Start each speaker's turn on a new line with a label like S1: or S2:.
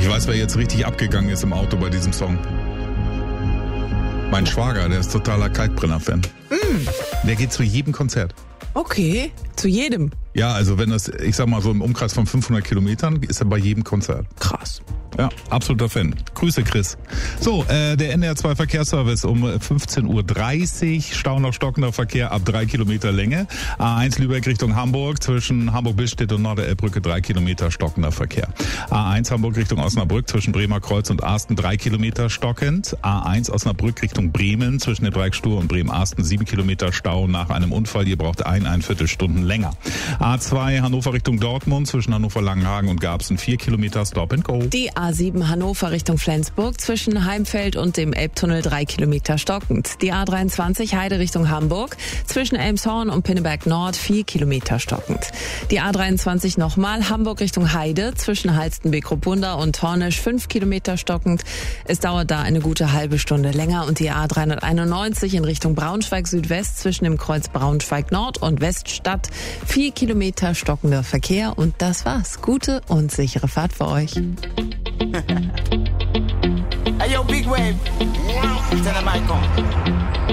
S1: Ich weiß, wer jetzt richtig abgegangen ist im Auto bei diesem Song. Mein Schwager, der ist totaler Kalkbrenner-Fan. Der geht zu jedem Konzert.
S2: Okay, zu jedem.
S1: Ja, also wenn das, ich sag mal so im Umkreis von 500 Kilometern, ist er bei jedem Konzert.
S2: Krass.
S1: Ja, absoluter Fan. Grüße, Chris. So, der NDR 2 Verkehrsservice um 15.30 Uhr. Stau noch stockender Verkehr ab 3 Kilometer Länge. A1 Lübeck Richtung Hamburg. Zwischen Hamburg-Billstedt und Norderelbbrücke 3 Kilometer stockender Verkehr. A1 Hamburg Richtung Osnabrück. Zwischen Bremer Kreuz und Arsten 3 Kilometer stockend. A1 Osnabrück Richtung Bremen. Zwischen der Dreiecksspur und Bremen-Arsten 7 Kilometer Stau nach einem Unfall. Ihr braucht 1,25 Stunden länger. A2 Hannover Richtung Dortmund. Zwischen Hannover-Langenhagen und Garbsen 4 Kilometer Stop and Go.
S2: Die A7 Hannover Richtung Flensburg, zwischen Heimfeld und dem Elbtunnel 3 Kilometer stockend. Die A23 Heide Richtung Hamburg, zwischen Elmshorn und Pinneberg Nord 4 Kilometer stockend. Die A23 nochmal Hamburg Richtung Heide, zwischen Halstenbek-Ruppunda und Hornisch 5 Kilometer stockend. Es dauert da eine gute halbe Stunde länger. Und die A391 in Richtung Braunschweig Südwest, zwischen dem Kreuz Braunschweig Nord und Weststadt 4 Kilometer stockender Verkehr. Und das war's. Gute und sichere Fahrt für euch.
S3: Hey yo, Big Wave. Tell them I come.